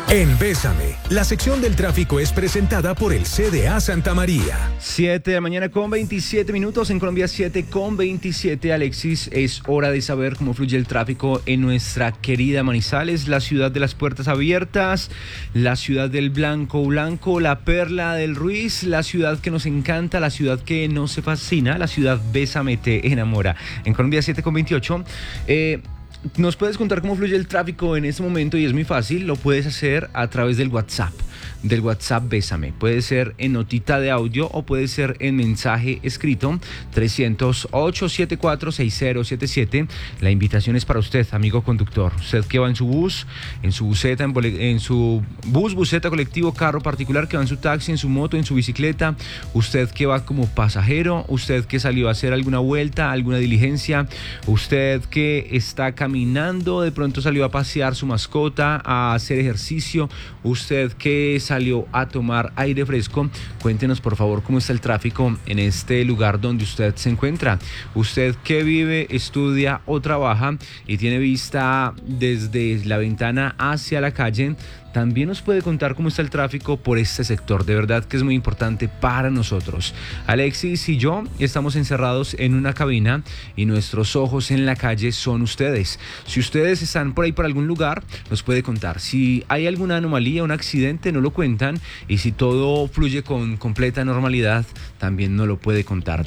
En Bésame, la sección del tráfico es presentada por el CDA Santa María. 7 de la mañana con 27 minutos, en Colombia 7 con 27. Alexis, es hora de saber cómo fluye el tráfico en nuestra querida Manizales, la ciudad de las puertas abiertas, la ciudad del blanco blanco, la perla del Ruiz, la ciudad que nos encanta, la ciudad que nos fascina, la ciudad Bésame te enamora. En Colombia 7 con 28. ¿Nos puedes contar cómo fluye el tráfico en este momento? Y es muy fácil, lo puedes hacer a través del WhatsApp Bésame. Puede ser en notita de audio o puede ser en mensaje escrito 308-874-6077. La invitación es para usted, amigo conductor. Usted que va en su bus, en su buseta, en su bus, buseta, colectivo, carro particular, que va en su taxi, en su moto, en su bicicleta. Usted que va como pasajero, usted que salió a hacer alguna vuelta, alguna diligencia, usted que está caminando, de pronto salió a pasear su mascota, a hacer ejercicio, usted que salió a tomar aire fresco. Cuéntenos por favor cómo está el tráfico en este lugar donde usted se encuentra. Usted que vive, estudia o trabaja y tiene vista desde la ventana hacia la calle, también nos puede contar cómo está el tráfico por este sector. De verdad que es muy importante para nosotros. Alexis y yo estamos encerrados en una cabina y nuestros ojos en la calle son ustedes. Si ustedes están por ahí por algún lugar, nos puede contar. Si hay alguna anomalía, un accidente, no lo cuentan. Y si todo fluye con completa normalidad, también nos lo puede contar.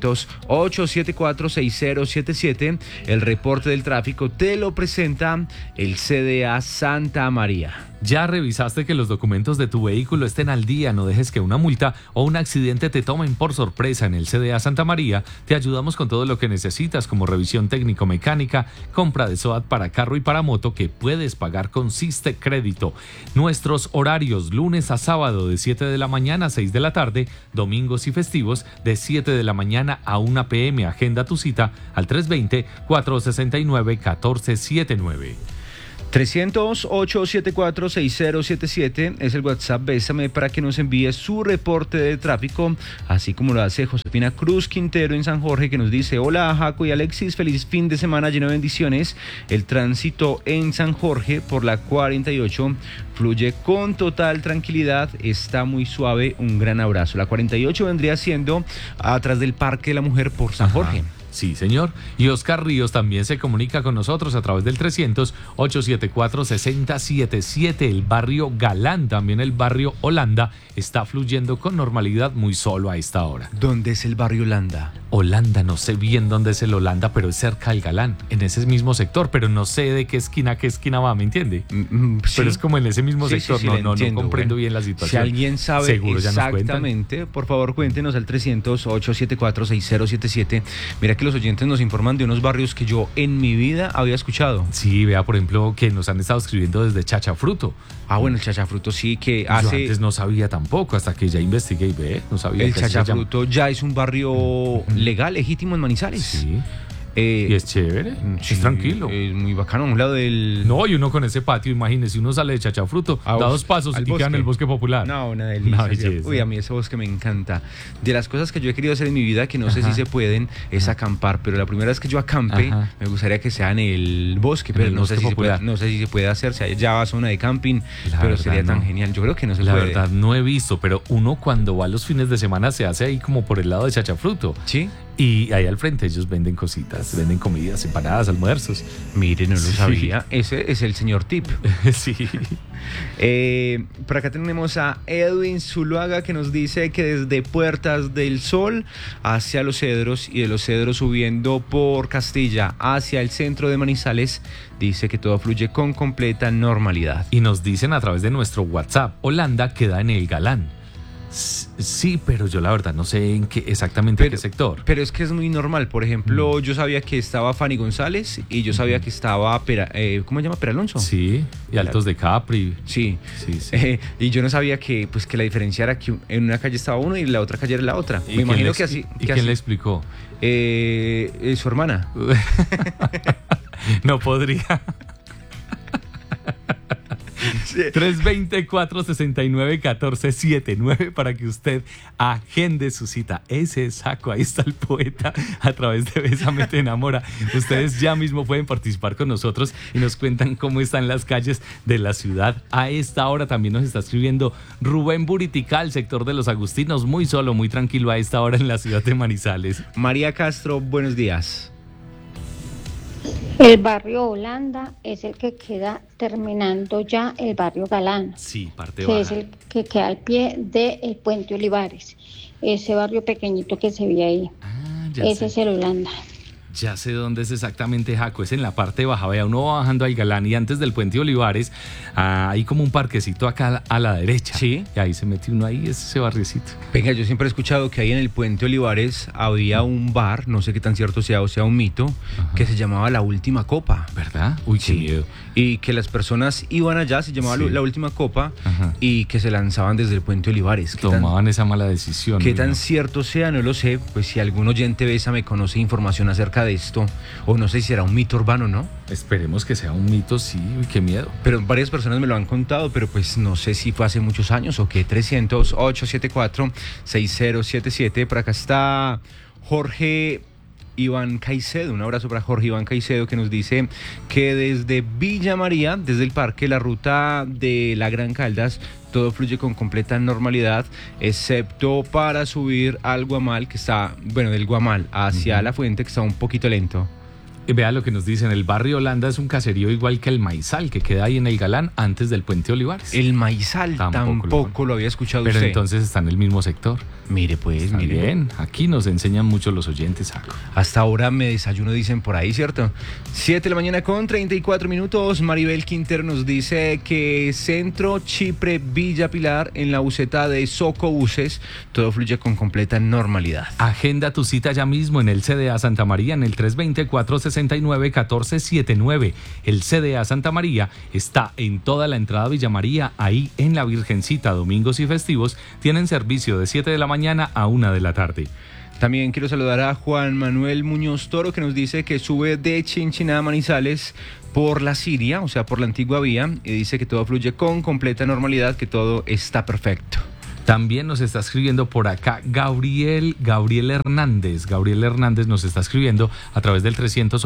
300-874-6077. El reporte del tráfico te lo presenta el CDA Santa María. ¿Ya revisaste que los documentos de tu vehículo estén al día? No dejes que una multa o un accidente te tomen por sorpresa. En el CDA Santa María te ayudamos con todo lo que necesitas, como revisión técnico-mecánica, compra de SOAT para carro y para moto que puedes pagar con Siste Crédito. Nuestros horarios: lunes a sábado de 7 de la mañana a 6 de la tarde, domingos y festivos de 7 de la mañana a 1 p.m. Agenda tu cita al 320-469-1479. 300-874-6077 es el WhatsApp Bésame para que nos envíe su reporte de tráfico, así como lo hace Josefina Cruz Quintero en San Jorge, que nos dice: hola Jaco y Alexis, feliz fin de semana lleno de bendiciones. El tránsito en San Jorge por la 48 fluye con total tranquilidad, está muy suave, un gran abrazo. La 48 vendría siendo atrás del Parque de la Mujer por San Jorge. Sí, señor. Y Oscar Ríos también se comunica con nosotros a través del 300-874-6077. El barrio Galán, también el barrio Holanda, está fluyendo con normalidad muy solo a esta hora. ¿Dónde es el barrio Holanda? Holanda, no sé bien dónde es el Holanda, pero es cerca del Galán, en ese mismo sector, pero no sé de qué esquina va, ¿me entiende? Sí. Pero es como en ese mismo sector, no comprendo bien la situación. Si alguien sabe seguro exactamente, por favor cuéntenos al 300-874-6077. Mira que los oyentes nos informan de unos barrios que yo en mi vida había escuchado. Sí, vea, por ejemplo, que nos han estado escribiendo desde Chachafruto. Ah, bueno, el Chachafruto sí que Yo antes no sabía tampoco, hasta que ya investigué y no sabía. El Chachafruto ya es un barrio legal, legítimo en Manizales. Sí. Y es chévere, sí, es tranquilo. Es muy bacano, a un lado del... No, y uno con ese patio, imagínese, uno sale de Chachafruto, da 2 pasos y queda en el bosque popular. No, una delicia. Uy, a mí ese bosque me encanta. De las cosas que yo he querido hacer en mi vida, que no sé si se pueden, es acampar. Pero la primera vez que yo acampe, me gustaría que sea en el bosque, pero no sé si se puede hacer. O sea, ya va a zona de camping, pero sería tan genial. Yo creo que no se puede. La verdad, no he visto, pero uno cuando va los fines de semana se hace ahí como por el lado de Chachafruto. Sí. Y ahí al frente ellos venden cositas, venden comidas, empanadas, almuerzos. Mire, no lo sabía. Ese es el señor Tip. Sí. Por acá tenemos a Edwin Zuluaga, que nos dice que desde Puertas del Sol hacia Los Cedros y de Los Cedros subiendo por Castilla hacia el centro de Manizales, dice que todo fluye con completa normalidad. Y nos dicen a través de nuestro WhatsApp: Holanda queda en el Galán. Sí, pero yo la verdad no sé en qué exactamente qué sector. Pero es que es muy normal. Por ejemplo, yo sabía que estaba Fanny González y yo sabía que estaba ¿cómo se llama? Peralonso. Sí, y Altos de Capri. Sí. Y yo no sabía que la diferencia era que en una calle estaba uno y en la otra calle era la otra. Me imagino que así. ¿Y quién le explicó? Su hermana. No podría. 320-469-1479 para que usted agende su cita. Ese es Jaco, ahí está el poeta a través de Bésame te enamora. Ustedes ya mismo pueden participar con nosotros y nos cuentan cómo están las calles de la ciudad. A esta hora también nos está escribiendo Rubén Buritical, sector de Los Agustinos, muy solo, muy tranquilo a esta hora en la ciudad de Manizales. María Castro, buenos días. El barrio Holanda es el que queda terminando ya el barrio Galán. Sí, parte que baja. es el que queda al pie del Puente Olivares. Ese barrio pequeñito que se ve ahí. Ese es el Holanda. Ya sé dónde es exactamente, Jaco, es en la parte baja. Vea, uno va bajando al Galán y antes del Puente Olivares hay como un parquecito acá a la derecha. Sí. Y ahí se mete uno ahí, es ese barriecito. Venga, yo siempre he escuchado que ahí en el Puente Olivares había un bar, no sé qué tan cierto sea o sea un mito, que se llamaba La Última Copa. ¿Verdad? Uy, qué miedo. Y que las personas iban allá, se llamaba La Última Copa, y que se lanzaban desde el Puente Olivares. Tomaban esa mala decisión. ¿Qué tan cierto sea? No lo sé. Pues si algún oyente me conoce información acerca de esto, o no sé si será un mito urbano, ¿no? Esperemos que sea un mito, sí. Uy, qué miedo. Pero varias personas me lo han contado, pero pues no sé si fue hace muchos años o qué. 300-874-6077. Por acá está Jorge Iván Caicedo, un abrazo para Jorge Iván Caicedo, que nos dice que desde Villa María, desde el parque, la ruta de la Gran Caldas, todo fluye con completa normalidad, excepto para subir al Guamal, que está, bueno, del Guamal hacia la Fuente, que está un poquito lento. Vea lo que nos dicen, el barrio Holanda es un caserío igual que el Maizal, que queda ahí en el Galán antes del Puente Olivares. El Maizal tampoco lo había escuchado pero usted. Pero entonces está en el mismo sector. Mire pues, está mire. Bien, aquí nos enseñan mucho los oyentes, Jaco. Hasta ahora me desayuno, dicen por ahí, ¿cierto? 7 de la mañana con 34 minutos. Maribel Quinter nos dice que Centro Chipre Villa Pilar, en la buseta de Socobuses, todo fluye con completa normalidad. Agenda tu cita ya mismo en el CDA Santa María, en el 320-469-1479. El CDA Santa María está en toda la entrada Villa María, ahí en la Virgencita. Domingos y festivos tienen servicio de 7 de la mañana a 1 de la tarde. También quiero saludar a Juan Manuel Muñoz Toro, que nos dice que sube de Chinchiná a Manizales por la Siria, o sea, por la antigua vía, y dice que todo fluye con completa normalidad, que todo está perfecto. También nos está escribiendo por acá Gabriel Hernández. Gabriel Hernández nos está escribiendo a través del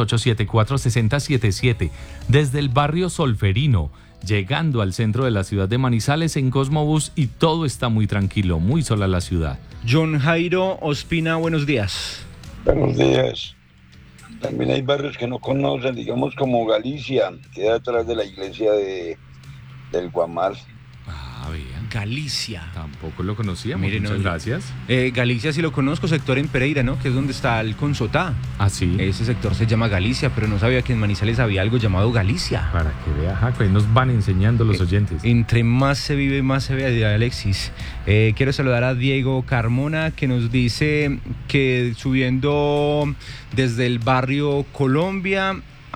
308-74-6077 desde el barrio Solferino, llegando al centro de la ciudad de Manizales en Cosmobús, y todo está muy tranquilo, muy sola la ciudad. John Jairo Ospina, buenos días. Buenos días. También hay barrios que no conocen, digamos como Galicia, queda atrás de la iglesia del Guamal. Ah, bien. Galicia. Tampoco lo conocíamos. Mire, muchas gracias. Galicia sí lo conozco, sector en Pereira, ¿no? Que es donde está el Consotá. Ah, sí. Ese sector se llama Galicia, pero no sabía que en Manizales había algo llamado Galicia. Para que vea, Jaco, ahí nos van enseñando los oyentes. Entre más se vive, más se ve, Alexis. Quiero saludar a Diego Carmona, que nos dice que subiendo desde el barrio Colombia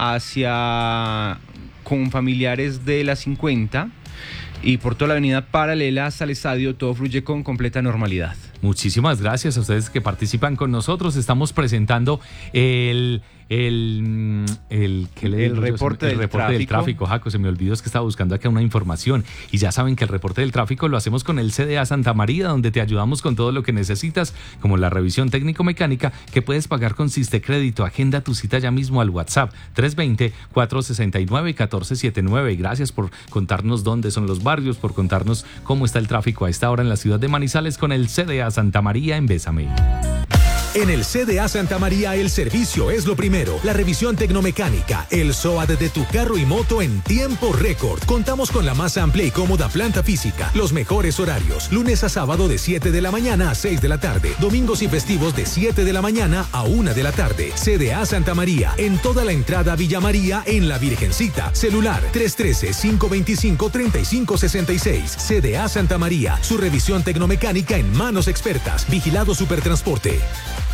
hacia con familiares de la 50 y por toda la avenida paralela hasta el estadio, todo fluye con completa normalidad. Muchísimas gracias a ustedes que participan con nosotros. Estamos presentando el reporte del tráfico. Jaco, se me olvidó, es que estaba buscando acá una información. Y ya saben que el reporte del tráfico lo hacemos con el CDA Santa María, donde te ayudamos con todo lo que necesitas, como la revisión técnico-mecánica, que puedes pagar con Sistecrédito. Agenda tu cita ya mismo al WhatsApp 320-469-1479. Gracias por contarnos dónde son los barrios, por contarnos cómo está el tráfico a esta hora en la ciudad de Manizales con el CDA Santa María en Bésame. En el CDA Santa María el servicio es lo primero. La revisión tecnomecánica, el SOAT de tu carro y moto en tiempo récord. Contamos con la más amplia y cómoda planta física, los mejores horarios, lunes a sábado de 7 de la mañana a 6 de la tarde, domingos y festivos de 7 de la mañana a 1 de la tarde. CDA Santa María, en toda la entrada Villa María en la Virgencita. Celular 313-525-3566. CDA Santa María, su revisión tecnomecánica en manos expertas. Vigilado Supertransporte.